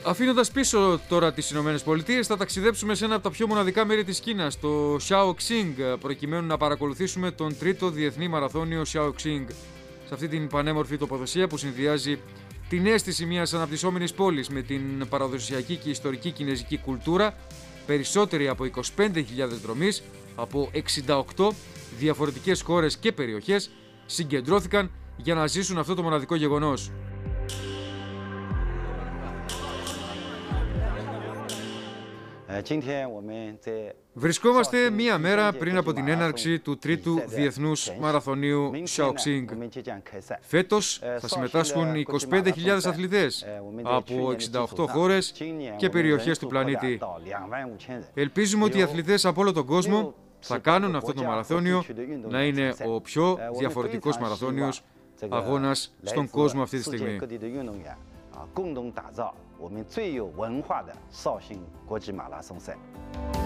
Αφήνοντας πίσω τώρα τις Ηνωμένες Πολιτείες, θα ταξιδέψουμε σε ένα από τα πιο μοναδικά μέρη της Κίνας, το Shaoxing, προκειμένου να παρακολουθήσουμε τον τρίτο διεθνή μαραθώνιο Shaoxing. Σε αυτή την πανέμορφη τοποθεσία που συνδυάζει την αίσθηση μιας αναπτυσσόμενης πόλης με την παραδοσιακή και ιστορική κινεζική κουλτούρα, περισσότεροι από 25.000 δρομείς από 68 διαφορετικές χώρες και περιοχές συγκεντρώθηκαν για να ζήσουν αυτό το μοναδικό γεγονός. Βρισκόμαστε μία μέρα πριν από την έναρξη του τρίτου διεθνούς μαραθωνίου Shaoxing. Φέτος θα συμμετάσχουν 25.000 αθλητές από 68 χώρες και περιοχές του πλανήτη. Ελπίζουμε ότι οι αθλητές από όλο τον κόσμο θα κάνουν αυτό το μαραθώνιο να είναι ο πιο διαφορετικός μαραθώνιος αγώνας στον κόσμο αυτή τη στιγμή. 共同打造我们最有文化的绍兴国际马拉松赛。